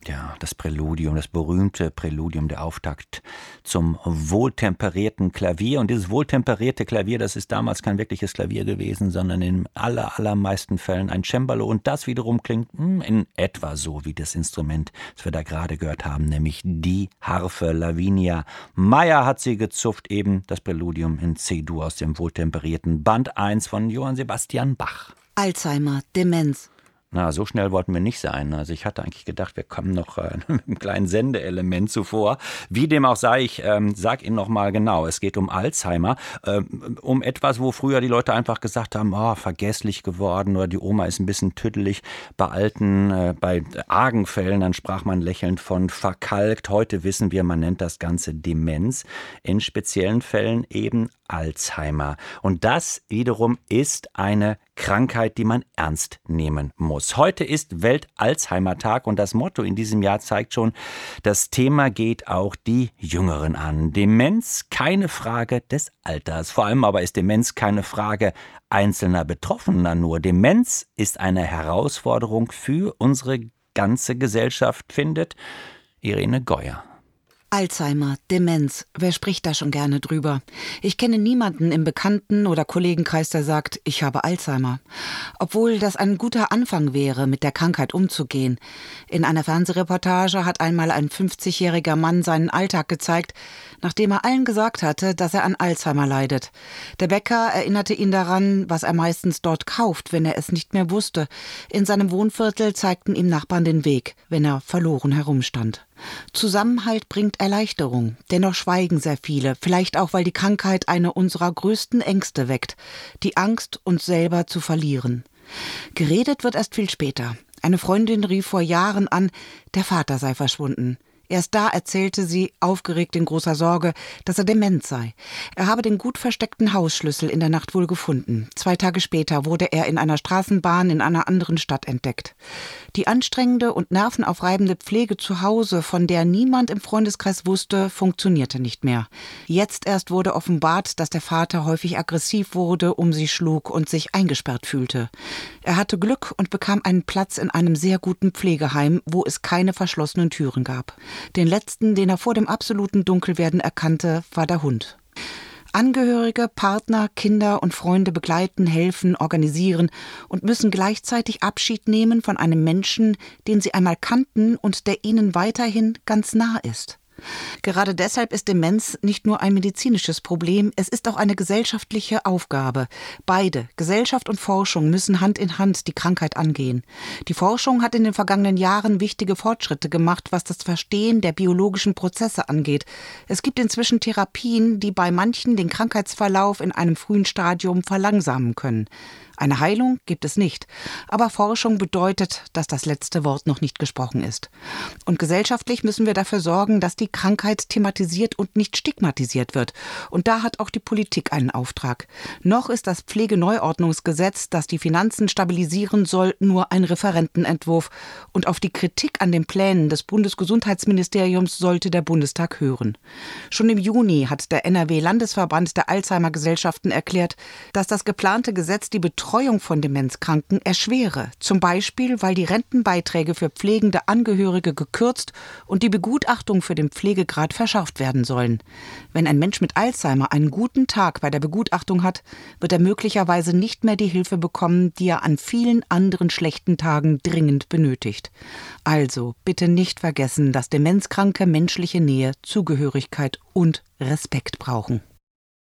Ja, das Präludium, das berühmte Präludium, der Auftakt zum wohltemperierten Klavier. Und dieses wohltemperierte Klavier, das ist damals kein wirkliches Klavier gewesen, sondern in allermeisten Fällen ein Cembalo. Und das wiederum klingt in etwa so wie das Instrument, das wir da gerade gehört haben, nämlich die Harfe. Lavinia Meier hat sie gezupft, eben das Präludium in C-Dur aus dem wohltemperierten Band 1 von Johann Sebastian Bach. Alzheimer, Demenz. Na, so schnell wollten wir nicht sein. Also ich hatte eigentlich gedacht, wir kommen noch mit einem kleinen Sendeelement zuvor. Wie dem auch sei, ich sag Ihnen noch mal genau, es geht um Alzheimer, um etwas, wo früher die Leute einfach gesagt haben, vergesslich geworden oder die Oma ist ein bisschen tüdelig. Bei bei argen Fällen, dann sprach man lächelnd von verkalkt. Heute wissen wir, man nennt das Ganze Demenz. In speziellen Fällen eben Alzheimer. Und das wiederum ist eine Krankheit, die man ernst nehmen muss. Heute ist Welt-Alzheimer-Tag und das Motto in diesem Jahr zeigt schon, das Thema geht auch die Jüngeren an. Demenz, keine Frage des Alters. Vor allem aber ist Demenz keine Frage einzelner Betroffener nur. Demenz ist eine Herausforderung für unsere ganze Gesellschaft, findet Irene Geuer. Alzheimer, Demenz, wer spricht da schon gerne drüber? Ich kenne niemanden im Bekannten- oder Kollegenkreis, der sagt, ich habe Alzheimer. Obwohl das ein guter Anfang wäre, mit der Krankheit umzugehen. In einer Fernsehreportage hat einmal ein 50-jähriger Mann seinen Alltag gezeigt, nachdem er allen gesagt hatte, dass er an Alzheimer leidet. Der Bäcker erinnerte ihn daran, was er meistens dort kauft, wenn er es nicht mehr wusste. In seinem Wohnviertel zeigten ihm Nachbarn den Weg, wenn er verloren herumstand. Zusammenhalt bringt Erleichterung. Dennoch schweigen sehr viele, vielleicht auch, weil die Krankheit eine unserer größten Ängste weckt, die Angst, uns selber zu verlieren. Geredet wird erst viel später. Eine Freundin rief vor Jahren an, der Vater sei verschwunden. Erst da erzählte sie, aufgeregt in großer Sorge, dass er dement sei. Er habe den gut versteckten Hausschlüssel in der Nacht wohl gefunden. 2 Tage später wurde er in einer Straßenbahn in einer anderen Stadt entdeckt. Die anstrengende und nervenaufreibende Pflege zu Hause, von der niemand im Freundeskreis wusste, funktionierte nicht mehr. Jetzt erst wurde offenbart, dass der Vater häufig aggressiv wurde, um sie schlug und sich eingesperrt fühlte. Er hatte Glück und bekam einen Platz in einem sehr guten Pflegeheim, wo es keine verschlossenen Türen gab. Den letzten, den er vor dem absoluten Dunkelwerden erkannte, war der Hund. Angehörige, Partner, Kinder und Freunde begleiten, helfen, organisieren und müssen gleichzeitig Abschied nehmen von einem Menschen, den sie einmal kannten und der ihnen weiterhin ganz nah ist. Gerade deshalb ist Demenz nicht nur ein medizinisches Problem, es ist auch eine gesellschaftliche Aufgabe. Beide, Gesellschaft und Forschung, müssen Hand in Hand die Krankheit angehen. Die Forschung hat in den vergangenen Jahren wichtige Fortschritte gemacht, was das Verstehen der biologischen Prozesse angeht. Es gibt inzwischen Therapien, die bei manchen den Krankheitsverlauf in einem frühen Stadium verlangsamen können. Eine Heilung gibt es nicht, aber Forschung bedeutet, dass das letzte Wort noch nicht gesprochen ist. Und gesellschaftlich müssen wir dafür sorgen, dass die Krankheit thematisiert und nicht stigmatisiert wird. Und da hat auch die Politik einen Auftrag. Noch ist das Pflegeneuordnungsgesetz, das die Finanzen stabilisieren soll, nur ein Referentenentwurf. Und auf die Kritik an den Plänen des Bundesgesundheitsministeriums sollte der Bundestag hören. Schon im Juni hat der NRW-Landesverband der Alzheimer-Gesellschaften erklärt, dass das geplante Gesetz die Betreuung von Demenzkranken erschwere. Zum Beispiel, weil die Rentenbeiträge für pflegende Angehörige gekürzt und die Begutachtung für den Pflegegrad verschärft werden sollen. Wenn ein Mensch mit Alzheimer einen guten Tag bei der Begutachtung hat, wird er möglicherweise nicht mehr die Hilfe bekommen, die er an vielen anderen schlechten Tagen dringend benötigt. Also bitte nicht vergessen, dass Demenzkranke menschliche Nähe, Zugehörigkeit und Respekt brauchen.